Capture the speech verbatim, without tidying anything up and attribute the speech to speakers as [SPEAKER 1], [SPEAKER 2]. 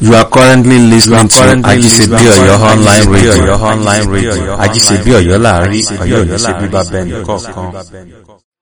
[SPEAKER 1] You are currently listening to Ajisebi Oyo online radio.
[SPEAKER 2] Online radio.
[SPEAKER 1] Ajisebi Oyo láàrin Ọ̀yọ́ ní ṣe bíbá bẹ́ẹ̀ nìkọ̀ọ̀kan.